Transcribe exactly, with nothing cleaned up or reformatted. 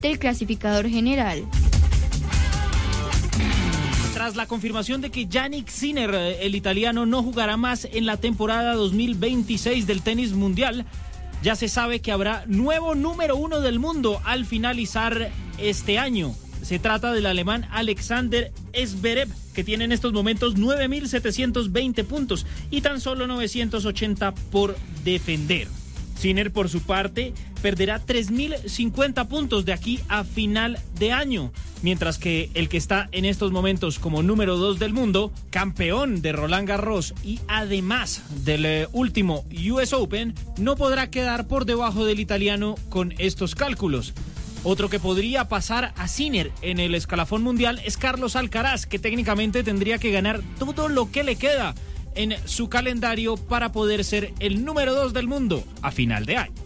del clasificador general. Tras la confirmación de que Jannik Sinner, el italiano, no jugará más en la temporada dos mil veintiséis del tenis mundial, ya se sabe que habrá nuevo número uno del mundo al finalizar este año. Se trata del alemán Alexander Zverev, que tiene en estos momentos nueve mil setecientos veinte puntos y tan solo novecientos ochenta por defender. Sinner, por su parte, perderá tres mil cincuenta puntos de aquí a final de año, mientras que el que está en estos momentos como número dos del mundo, campeón de Roland Garros y además del eh, último U S Open, no podrá quedar por debajo del italiano con estos cálculos. Otro que podría pasar a Sinner en el escalafón mundial es Carlos Alcaraz, que técnicamente tendría que ganar todo lo que le queda en su calendario para poder ser el número dos del mundo a final de año.